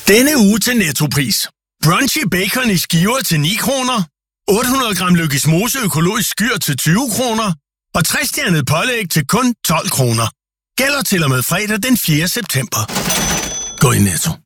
Denne uge til Nettopris. Brunchy bacon i skiver til 9 kroner. 800 gram Lykkes Mose økologisk skyr til 20 kroner. Og 3-stjernet pålæg til kun 12 kroner. Gælder til og med fredag den 4. september. Gå i Netto.